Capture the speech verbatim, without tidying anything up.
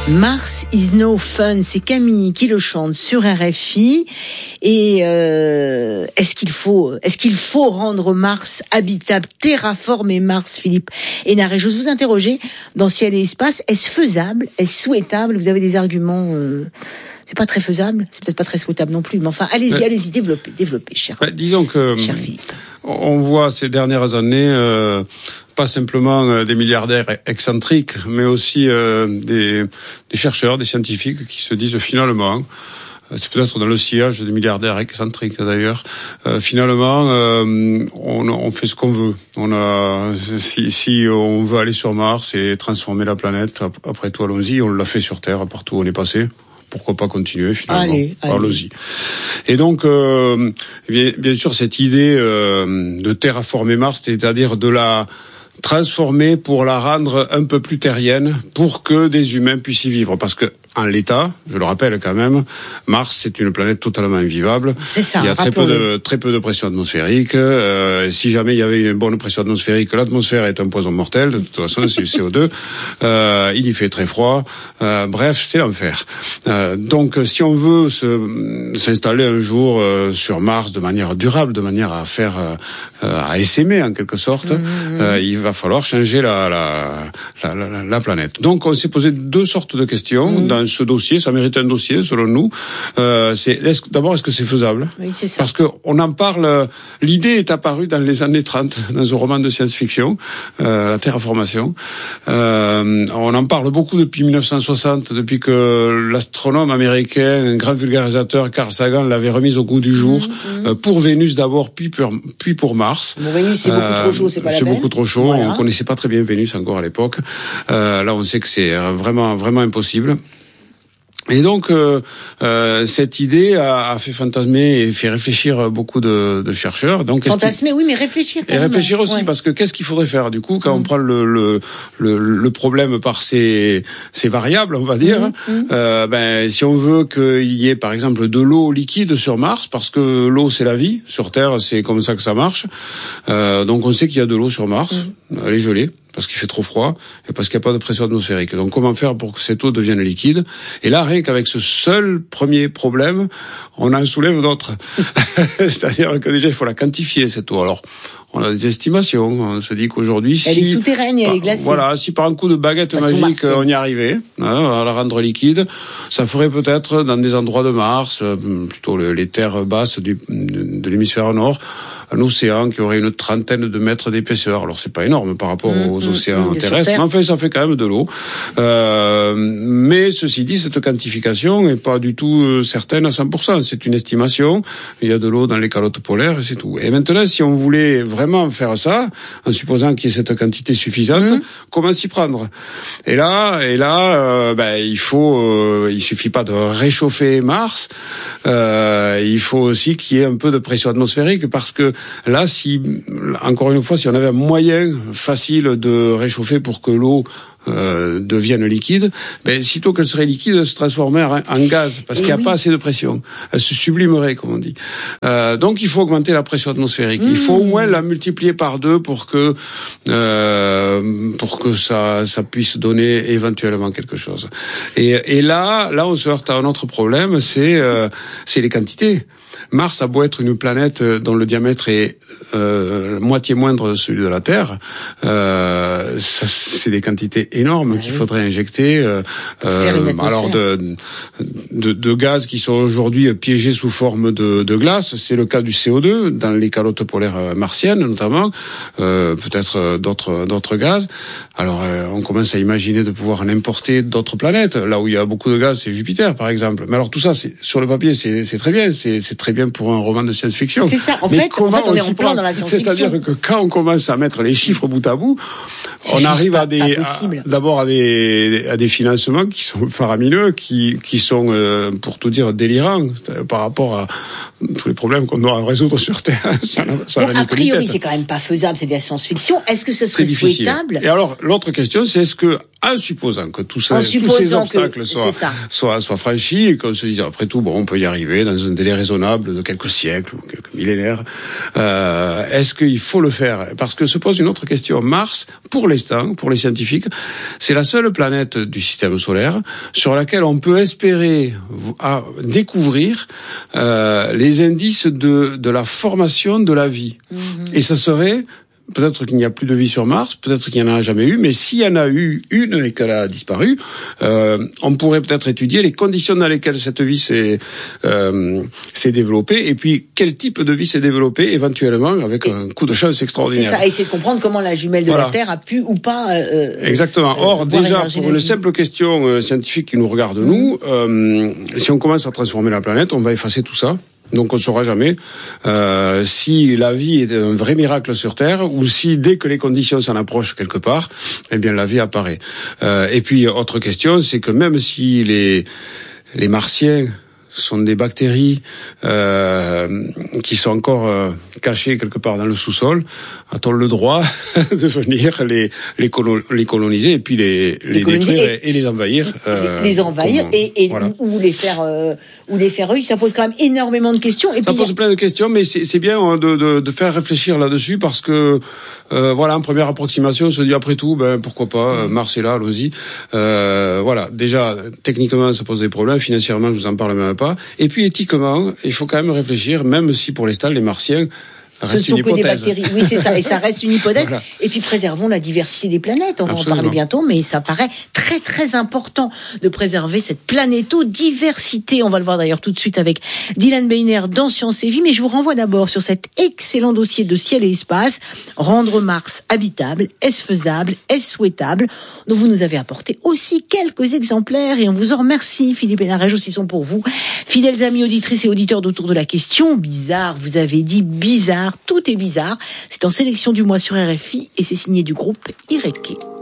Mars is no fun, c'est Camille qui le chante sur R F I. Et euh, est-ce qu'il faut, est-ce qu'il faut rendre Mars habitable, terraformer Mars, Philippe Hénarez? Je vous interroger dans Ciel et Espace. Est-ce faisable? Est-ce souhaitable? Vous avez des arguments euh, c'est pas très faisable, c'est peut-être pas très souhaitable non plus, mais enfin, allez-y, ouais. allez-y, développez, développez, cher, bah, disons que, cher Philippe. On voit ces dernières années, euh, pas simplement euh, des milliardaires excentriques, mais aussi euh, des, des chercheurs, des scientifiques qui se disent finalement, c'est peut-être dans le sillage des milliardaires excentriques d'ailleurs, euh, finalement, euh, on, on fait ce qu'on veut. On a, si, si on veut aller sur Mars et transformer la planète, après tout, allons-y, on l'a fait sur Terre, partout où on est passé. Pourquoi pas continuer finalement? Allez, allez. Allons-y. Et donc, euh, bien, bien sûr, cette idée euh, de terraformer Mars, c'est-à-dire de la transformer pour la rendre un peu plus terrienne, pour que des humains puissent y vivre. Parce que en l'état, je le rappelle quand même, Mars c'est une planète totalement invivable. C'est ça. Il y a très peu de très peu de pression atmosphérique. Euh, si jamais il y avait une bonne pression atmosphérique, l'atmosphère est un poison mortel. De toute façon, c'est du C O deux. Euh, il y fait très froid. Euh, bref, c'est l'enfer. Euh, donc, si on veut se, s'installer un jour euh, sur Mars de manière durable, de manière à faire euh, à essaimer en quelque sorte, mmh. euh, il va falloir changer la la, la la la planète. Donc, on s'est posé deux sortes de questions mmh. dans ce dossier. Ça mérite un dossier, selon nous. Euh, c'est est-ce, d'abord, est-ce que c'est faisable? Oui, c'est ça. Parce que on en parle. L'idée est apparue dans les années trente dans un roman de science-fiction, euh, la terraformation. Euh, on en parle beaucoup depuis mille neuf cent soixante, depuis que l'astronome américain, un grand vulgarisateur, Carl Sagan, l'avait remise au goût du jour mmh, mmh. Euh, pour Vénus d'abord, puis pour, puis pour Mars. Bon, Vénus, c'est beaucoup euh, trop chaud, c'est pas la peine. C'est beaucoup trop chaud. Voilà. On connaissait pas très bien Vénus encore à l'époque. Euh, là, on sait que c'est vraiment, vraiment impossible. Et donc, euh, euh, cette idée a, a fait fantasmer et fait réfléchir beaucoup de, de chercheurs. Donc, fantasmer, oui, mais réfléchir. Et réfléchir aussi, ouais. parce que qu'est-ce qu'il faudrait faire du coup quand mmh. on prend le, le le le problème par ses ses variables, on va dire. Mmh. Euh, ben, si on veut qu'il y ait par exemple de l'eau liquide sur Mars, parce que l'eau c'est la vie, sur Terre c'est comme ça que ça marche. Euh, donc on sait qu'il y a de l'eau sur Mars, mmh. elle est gelée. Parce qu'il fait trop froid et parce qu'il n'y a pas de pression atmosphérique. Donc comment faire pour que cette eau devienne liquide? Et là, rien qu'avec ce seul premier problème, on en soulève d'autres. C'est-à-dire que déjà, il faut la quantifier, cette eau. Alors, on a des estimations. On se dit qu'aujourd'hui, si... Elle est souterraine et elle est glacée. Voilà, si par un coup de baguette Façon magique, Mars, on y arrivait, hein, à la rendre liquide, ça ferait peut-être dans des endroits de Mars, plutôt les terres basses du, de, de l'hémisphère nord, un océan qui aurait une trentaine de mètres d'épaisseur. Alors c'est pas énorme par rapport mmh, aux océans mmh, terrestres, mais enfin ça fait quand même de l'eau. Euh, mais ceci dit, cette quantification n'est pas du tout certaine à cent pour cent. C'est une estimation. Il y a de l'eau dans les calottes polaires et c'est tout. Et maintenant, si on voulait vraiment faire ça, en supposant qu'il y ait cette quantité suffisante, mmh. comment s'y prendre? Et là, et là, euh, ben il faut, euh, il suffit pas de réchauffer Mars. Euh, il faut aussi qu'il y ait un peu de pression atmosphérique parce que là, si, encore une fois, si on avait un moyen facile de réchauffer pour que l'eau euh, devienne liquide, ben, sitôt qu'elle serait liquide, elle se transformerait en, en gaz, parce et qu'il n'y a oui. pas assez de pression. Elle se sublimerait, comme on dit. Euh, donc, il faut augmenter la pression atmosphérique. Mmh. Il faut au moins la multiplier par deux pour que, euh, pour que ça, ça puisse donner éventuellement quelque chose. Et, et là, là, on se heurte à un autre problème, c'est, euh, c'est les quantités. Mars a beau être une planète dont le diamètre est euh, moitié moindre de celui de la Terre, euh, ça, c'est des quantités énormes ah, qu'il oui. faudrait injecter. Euh, euh, alors de, de, de gaz qui sont aujourd'hui piégés sous forme de, de glace. C'est le cas du C O deux dans les calottes polaires martiennes notamment. Euh, peut-être d'autres d'autres gaz. Alors euh, on commence à imaginer de pouvoir en importer d'autres planètes. Là où il y a beaucoup de gaz, c'est Jupiter par exemple. Mais alors tout ça, c'est sur le papier, c'est, c'est très bien, c'est, c'est très bien pour un roman de science-fiction. C'est ça. En fait, en fait, on est en plein dans la science-fiction. C'est-à-dire que quand on commence à mettre les chiffres bout à bout, c'est on arrive à des, à, d'abord à des, à des financements qui sont faramineux, qui, qui sont, euh, pour tout dire, délirants par rapport à, tous les problèmes qu'on doit résoudre sur Terre. Ça, ça Donc, a priori, c'est quand même pas faisable, c'est de la science-fiction. Est-ce que ça serait souhaitable? Et alors, l'autre question, c'est est-ce que, en supposant que tout ça, tous ces obstacles que, soient, soient, soient franchis et qu'on se dise, après tout, bon, on peut y arriver dans un délai raisonnable de quelques siècles ou quelques millénaires, euh, est-ce qu'il faut le faire? Parce que se pose une autre question. Mars, pour l'instant, pour les scientifiques, c'est la seule planète du système solaire sur laquelle on peut espérer à découvrir euh, les indices de, de la formation de la vie. Mmh. Et ça serait... Peut-être qu'il n'y a plus de vie sur Mars, peut-être qu'il n'y en a jamais eu, mais s'il y en a eu une et qu'elle a disparu, euh, on pourrait peut-être étudier les conditions dans lesquelles cette vie s'est, euh, s'est développée, et puis quel type de vie s'est développée éventuellement avec et un coup de chance extraordinaire. C'est ça, essayer de comprendre comment la jumelle de voilà. la Terre a pu ou pas... Euh, Exactement. Or, euh, déjà, pour une simple question euh, scientifique qui nous regarde, mmh. nous, euh, si on commence à transformer la planète, on va effacer tout ça. Donc on ne saura jamais euh, si la vie est un vrai miracle sur Terre ou si dès que les conditions s'en approchent quelque part, eh bien la vie apparaît. Euh, et puis autre question, c'est que même si les les Martiens sont des bactéries euh, qui sont encore euh, cachées quelque part dans le sous-sol, a-t-on le droit de venir les les, colo- les coloniser et puis les les, les détruire et, et les envahir euh, les envahir comme, et, et voilà. ou les faire euh, ou les faire eux, ça pose quand même énormément de questions. Et ça puis, pose plein de questions, mais c'est, c'est bien de, de de faire réfléchir là-dessus parce que euh, voilà, en première approximation, on se dit après tout, ben pourquoi pas, Mars est là, allons-y. Euh, voilà, déjà techniquement ça pose des problèmes, financièrement je vous en parle même pas. Et puis éthiquement, il faut quand même réfléchir, même si pour l'instant les Martiens ce ne sont que des bactéries. Oui, c'est ça. Et ça reste une hypothèse. Voilà. Et puis, préservons la diversité des planètes. On va Absolument. en parler bientôt, mais ça paraît très, très important de préserver cette planéto-diversité. On va le voir d'ailleurs tout de suite avec Dylan Beiner dans Science et Vie. Mais je vous renvoie d'abord sur cet excellent dossier de Ciel et Espace. Rendre Mars habitable. Est-ce faisable? Est-ce souhaitable? Donc, vous nous avez apporté aussi quelques exemplaires et on vous en remercie. Philippe Hénarège aussi sont pour vous. Fidèles amis auditrices et auditeurs d'Autour de la question. Bizarre, vous avez dit bizarre. Tout est bizarre. C'est en sélection du mois sur R F I et c'est signé du groupe Ireke.